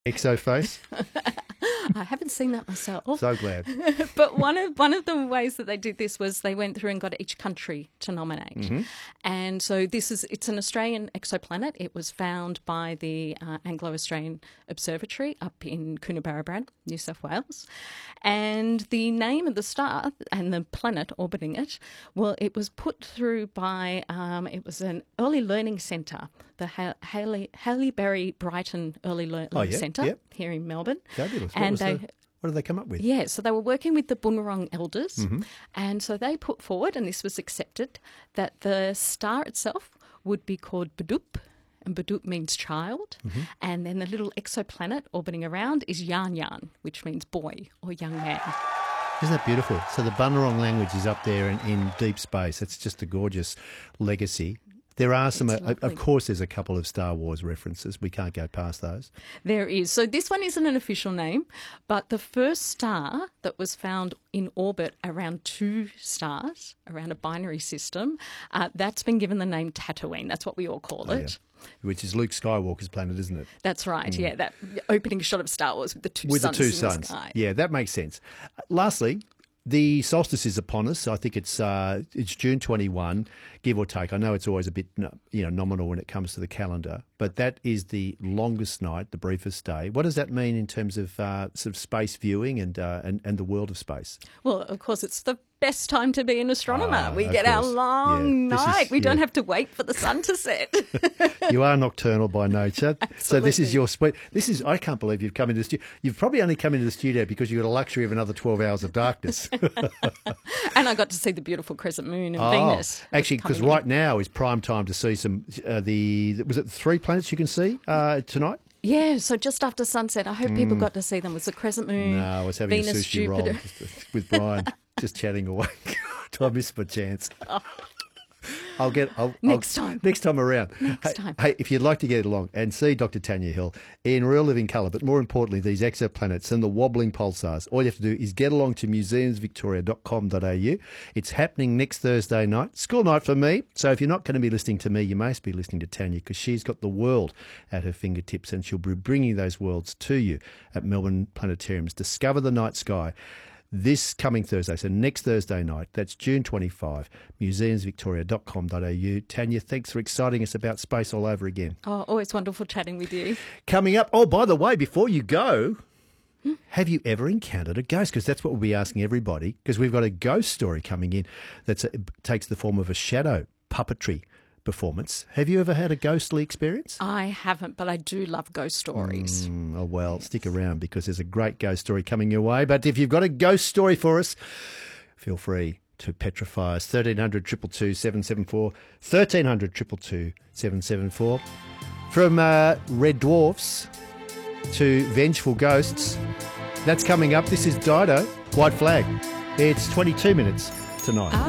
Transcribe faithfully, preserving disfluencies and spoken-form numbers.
Exo face. I haven't seen that myself. So glad. But one of one of the ways that they did this was they went through and got each country to nominate. Mm-hmm. And so this is it's an Australian exoplanet. It was found by the uh, Anglo-Australian Observatory up in Coonabarabran, New South Wales. And the name of the star and the planet orbiting it, well, it was put through by um, it was an early learning centre, the ha- Haley Haileybury Brighton Early Learning Oh, yeah, Centre yep. here in Melbourne. Fabulous. What, And was they the, what did they come up with? Yeah, so they were working with the Bunurong elders, Mm-hmm. and so they put forward, and this was accepted, that the star itself would be called Badup, and Badup means child, Mm-hmm. and then the little exoplanet orbiting around is Yan Yan, which means boy or young man. Isn't that beautiful? So the Bunurong language is up there in, in deep space. It's just a gorgeous legacy. There are some, uh, of course, there's a couple of Star Wars references. We can't go past those. There is. So this one isn't an official name, but the first star that was found in orbit around two stars, around a binary system, uh, that's been given the name Tatooine. That's what we all call Oh, it. yeah. Which is Luke Skywalker's planet, isn't it? That's right, yeah. That opening shot of Star Wars with the two With the suns two in suns. the sky. Yeah, that makes sense. Uh, lastly, the solstice is upon us. I think it's uh, it's June twenty-first, give or take. I know it's always a bit you know nominal when it comes to the calendar, but that is the longest night, the briefest day. What does that mean in terms of uh, sort of space viewing and, uh, and and the world of space? Well, of course, it's the best time to be an astronomer. Ah, we of get our course. long Yeah, this night. is- we don't yeah. have to wait for the sun to set. You are nocturnal by nature. So this is Absolutely. your sweet. This is. I can't believe you've come into the studio. You've probably only come into the studio because you've got a luxury of another twelve hours of darkness. And I got to see the beautiful crescent moon and Oh, Venus. actually, because coming in. right now is prime time to see some. Uh, the was it the three planets you can see uh, tonight? Yeah, so just after sunset, I hope people got to see them. It was the crescent moon, Mm. No, I was having Venus, a sushi roll Jupiter. just- with Brian, just chatting away. I missed my chance. I'll get I'll, Next I'll- time. Next time around. Next hey, time. Hey, if you'd like to get along and see Doctor Tanya Hill in real living colour, but more importantly, these exoplanets and the wobbling pulsars, all you have to do is get along to museums victoria dot com dot a u. It's happening next Thursday night, school night for me. So if you're not going to be listening to me, you must be listening to Tanya because she's got the world at her fingertips and she'll be bringing those worlds to you at Melbourne Planetariums. Discover the night sky. This coming Thursday, so next Thursday night, that's June twenty-fifth, museums victoria dot com dot a u. Tanya, thanks for exciting us about space all over again. Oh, always wonderful chatting with you. Coming up, oh, by the way, before you go, have you ever encountered a ghost? Because that's what we'll be asking everybody, because we've got a ghost story coming in that takes the form of a shadow puppetry performance. Have you ever had a ghostly experience? I haven't, but I do love ghost stories. Mm, oh, well, stick around because there's a great ghost story coming your way. But if you've got a ghost story for us, feel free to petrify us. thirteen hundred, two two two, seven seven four. thirteen hundred, two two two, seven seven four. From uh, Red Dwarfs to Vengeful Ghosts, that's coming up. This is Dido, White Flag. It's twenty-two minutes tonight.